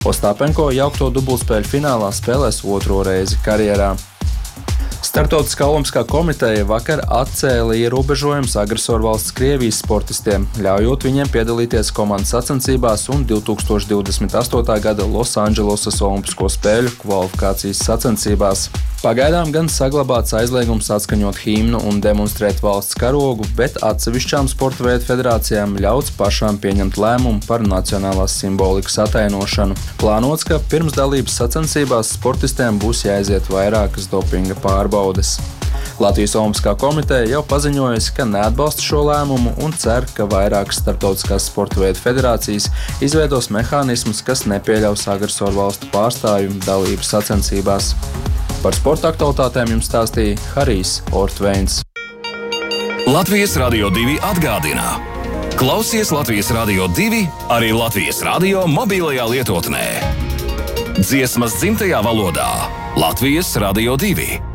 Ostapenko jaukto dubultspēļu finālā spēlēs otro reizi karjerā. Startautiskā olimpiskā komiteja vakar atcēla ierobežojumus agresorvalsts Krievijas sportistiem, ļaujot viņiem piedalīties komandas sacensībās un 2028. gada Losandželosas Olimpisko spēļu kvalifikācijas sacensībās. Pagaidām gan saglabāts aizliegums atskaņot himnu un demonstrēt valsts karogu, bet atsevišķām sporta veidu federācijām ļauts pašām pieņemt lēmumu par nacionālās simbolikas atainošanu. Plānots, ka pirms dalības sacensībās sportistiem būs jāiziet vairākas dopinga pārbaudes. Latvijas Olimpiskā komiteja jau paziņojusi, ka neatbalsta šo lēmumu un cer, ka vairākas starptautiskās sporta veidu federācijas izveidos mehānismus, kas nepieļaus agresoru valstu pārstāvju dalību sacensībās. Par sporta aktualitātēm jums stāstīja Harijs Ortveins. Latvijas Radio 2 atgādina. Klausies Latvijas Radio 2 arī Latvijas radio mobilajā lietotnē. Dziesmas dzimtajā valodā Latvijas Radio 2.